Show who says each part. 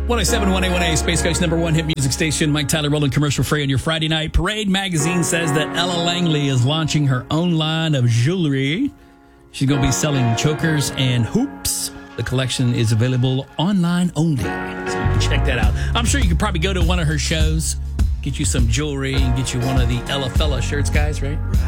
Speaker 1: 107.1A, Space Coast number one hit music station. Mike Tyler rolling commercial free on your Friday night. Parade Magazine says that Ella Langley is launching her own line of jewelry. She's going to be selling chokers and hoops. The collection is available online only, so you can check that out. I'm sure you could probably go to one of her shows, get you some jewelry, and get you one of the Ella Fella shirts, guys, right?